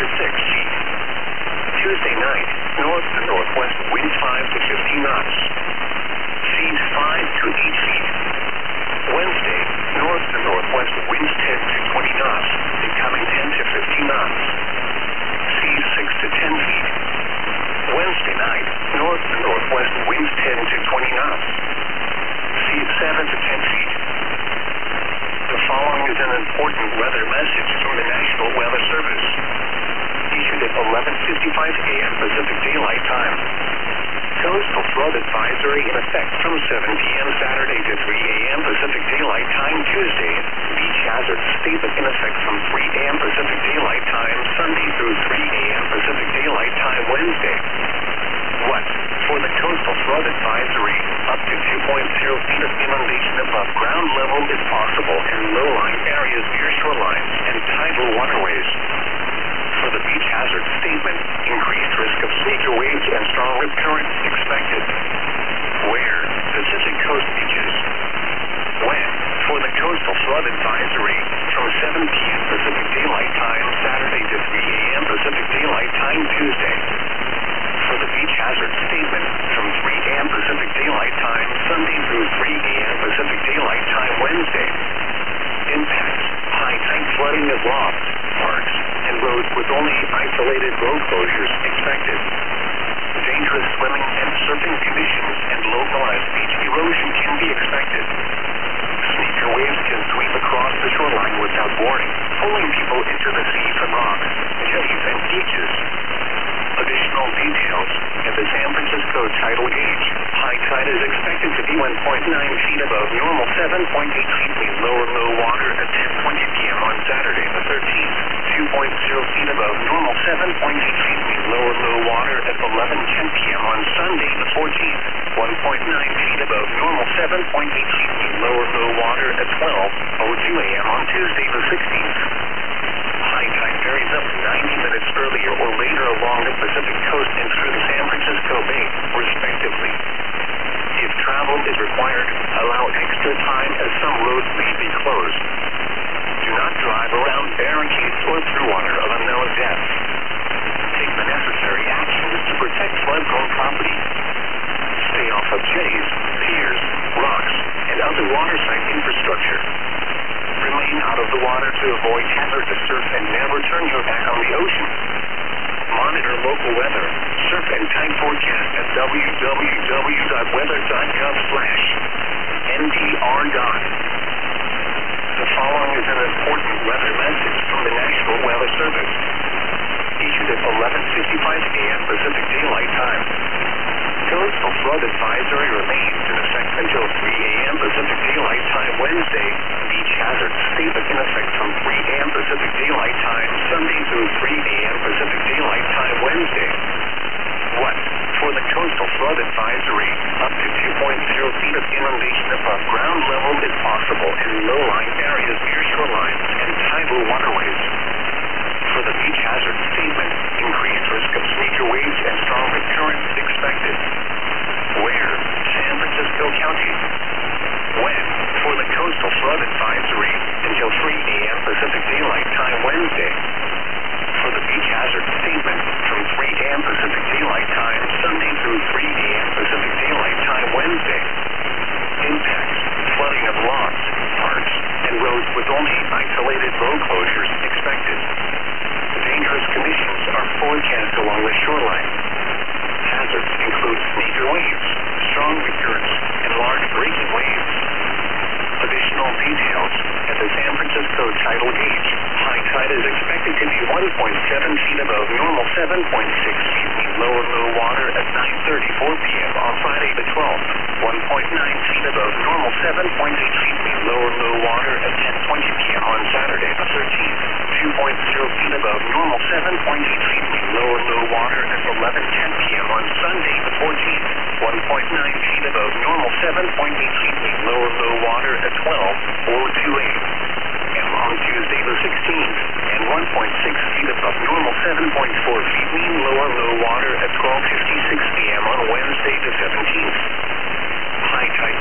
to 6 feet. Tuesday night, north to northwest winds 5 to 15 knots. Seas 5 to 8 feet. Wednesday, north to northwest winds 10 to 20 knots, becoming 10 to 15 knots. Seas 6 to 10 feet. Wednesday night, north to northwest winds 10 to 20 knots. Seas 7 to 10 feet. The following is an important weather message from the National Weather Service. Issued at 11:55 a.m. Pacific Daylight Time. Coastal flood advisory in effect from 7 p.m. Saturday to 3 a.m. Pacific Daylight Time Tuesday. Beach hazard statement in effect from 3 a.m. Pacific Daylight Time Sunday through 3 a.m. Pacific Daylight Time Wednesday. What? For the coastal flood advisory, up to 2.0 feet of inundation above ground level is possible in low-lying areas near shorelines and tidal waterways. For the beach hazard statement, increased risk of sneaker waves and strong rip currents expected. Where? Pacific Coast beaches. When? For the coastal flood advisory, from 7 p.m. Pacific Daylight Time Saturday to 3 a.m. Pacific Daylight Time Tuesday. For the beach hazard statement, from 3 a.m. Pacific Daylight Time Sunday through 3 a.m. Pacific Daylight Time Wednesday. Impacts: high tide flooding of lofts, parks, and roads with only isolated road closures expected. Dangerous swimming and surfing conditions and localized beach erosion can be expected. Sneaker waves can sweep across the shoreline without warning, pulling people into the sea from rocks, jetties, and beaches. Additional details: at the San Francisco tidal gauge, high tide is expected to be 1.9 feet above normal, 7.8 feet mean lower low water at 10:20 p.m. on Saturday the 13th, 2.0 feet above normal, 7.8 feet mean lower low water at 11:10 p.m. on Sunday the 14th, 1.9 feet above normal, 7.8 feet mean lower low water at 12:02 a.m. on Tuesday the 16th. High tide varies up to 90 minutes earlier or later along the Pacific coast and through the San Francisco Bay, respectively. If travel is required, allow extra time as some roads may be closed. Do not drive around barricades or through water of unknown depth. Take the necessary actions to protect flood-prone property. Stay off of jetties, piers, rocks, and other waterside infrastructure. Remain out of the water to avoid hazardous surf and never turn your back on the ocean. Monitor local weather, surf and tide forecast at www.weather.gov/NPR. The following is an important weather message from the National Weather Service. Issued at 11:55 a.m. Pacific Daylight Time. Coastal flood advisory remains in effect until 3 a.m. Pacific Daylight Time Wednesday. Beach hazard statement in effect from 3 a.m. Pacific Daylight Time Sunday through 3 a.m. Pacific Daylight Time Wednesday. What? For the coastal flood advisory, up to 2.0 feet of inundation above ground level is possible in low-lying areas near shorelines and tidal waterways. For the beach hazard statement, increased risk of sneaker waves and strong rip currents expected. Where? San Francisco County. When? For the coastal flood advisory, until 3 a.m. Pacific Daylight Time Wednesday. For the beach hazard statement, from 3 a.m. Pacific Daylight Time Sunday through 3 a.m. Pacific Daylight Time Wednesday. Impacts: flooding of lofts, parks, and roads with only isolated road closures expected. Dangerous conditions are forecast along the shoreline. Hazards include sneaker waves, strong currents, and large breaking waves. Additional details: at the San Francisco tidal gauge, high tide is expected to be 1.7 feet above normal, 7.6 feet mean lower low water at 9:34 p.m. on Friday the 12th, 1.9 feet above normal, 7.8 feet mean lower low water at 10:20 p.m. on Saturday the 13th, 2.0 feet above normal, 7.8 feet mean lower low water at 11:10 p.m. on Sunday the 14th, 1.9 feet above normal, 7.8 feet mean lower low water at 12:02 a.m. on Tuesday the 16th, and 1.6 feet above normal, 7.4 feet mean lower low water at 12:56 p.m. on Wednesday the 17th. High tide